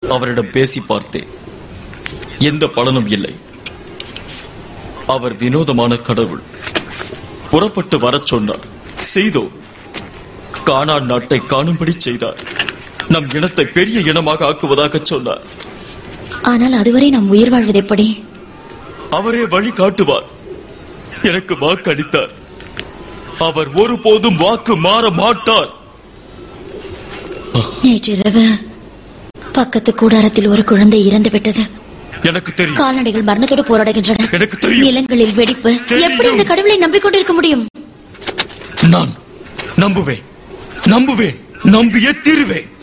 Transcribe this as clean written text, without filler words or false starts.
அவரிடம் பேசி பார்த்தேன். எந்த பலனும் இல்லை. அவர் வினோதமான கடவுள். புறப்பட்டு வரச் சொன்னார். செய்தோம். கானான் நாட்டை காணும்படி செய்தார். நம் இனத்தை பெரிய இனமாக ஆக்குவதாக சொன்னார். ஆனால் அதுவரை நாம் உயிர் வாழ்வது எப்படி? அவரே வழி காட்டுவார். எனக்கு வாக்களித்தார். அவர் ஒருபோதும் வாக்கு மாற மாட்டார். நேற்றிரவு பக்கத்து கூடாரத்தில் ஒரு குழந்தை இறந்து விட்டது. எனக்கு தெரியும். கால்நடைகள் மரணத்தோடு போராடுகின்றன. எனக்கு தெரியும். நிலங்களில் வெடிப்பு. எப்படி இந்த கடவுளை நம்பிக்கொண்டிருக்க முடியும்? நான் நம்புவேன், நம்பியே தீருவேன்.